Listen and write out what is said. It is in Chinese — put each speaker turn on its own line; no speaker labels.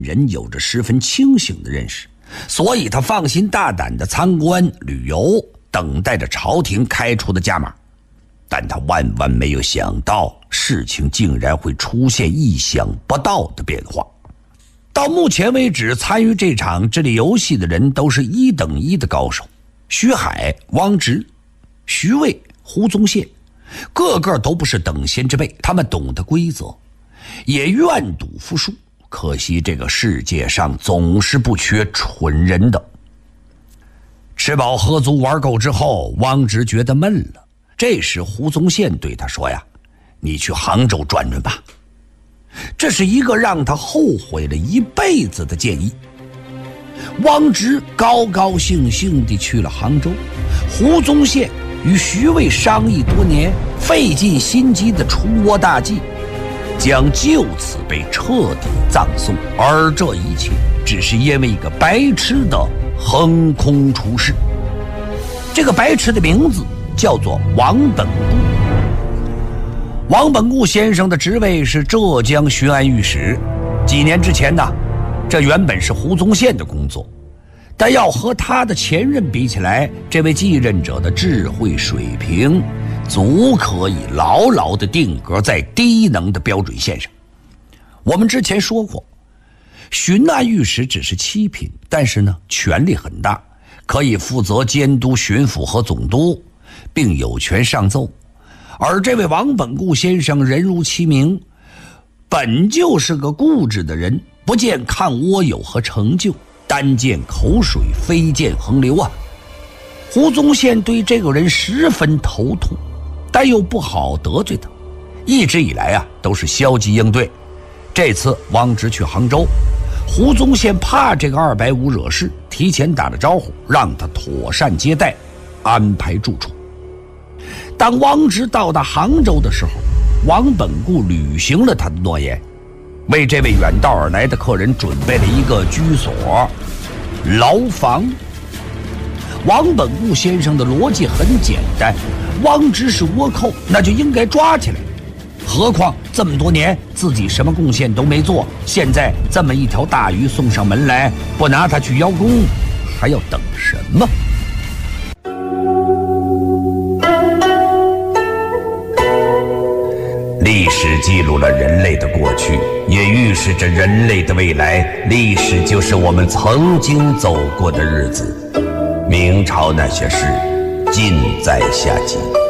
人有着十分清醒的认识，所以他放心大胆地参观旅游，等待着朝廷开出的价码。但他万万没有想到，事情竟然会出现意想不到的变化。到目前为止，参与这场智力游戏的人都是1等1的高手，徐海、汪直、徐渭、胡宗宪，个个都不是等闲之辈，他们懂得规则，也愿赌服输。可惜这个世界上总是不缺蠢人的。吃饱喝足玩够之后，汪直觉得闷了。这时胡宗宪对他说呀：“你去杭州转转吧。”这是一个让他后悔了一辈子的建议。汪直高高兴兴地去了杭州，胡宗宪与徐渭商议多年，费尽心机的出倭大计将就此被彻底葬送，而这一切只是因为一个白痴的横空出世。这个白痴的名字叫做王本固。王本固先生的职位是浙江巡按御史。几年之前呢，这原本是胡宗宪的工作，但要和他的前任比起来，这位继任者的智慧水平足可以牢牢地定格在低能的标准线上。我们之前说过，巡按御史只是7品，但是呢，权力很大，可以负责监督巡抚和总督，并有权上奏。而这位王本固先生人如其名，本就是个固执的人，不见看窝有何成就，单见口水非见横流啊。胡宗宪对这个人十分头痛，但又不好得罪他，一直以来啊都是消极应对。这次汪直去杭州，胡宗宪怕这个250惹事，提前打了招呼，让他妥善接待，安排住处。当汪直到达杭州的时候，王本固履行了他的诺言，为这位远道而来的客人准备了一个居所牢房。王本固先生的逻辑很简单，汪直是倭寇，那就应该抓起来，何况这么多年自己什么贡献都没做，现在这么一条大鱼送上门来，不拿他去邀功，还要等什么？历史记录了人类的过去，也预示着人类的未来。历史就是我们曾经走过的日子。明朝那些事，尽在下集。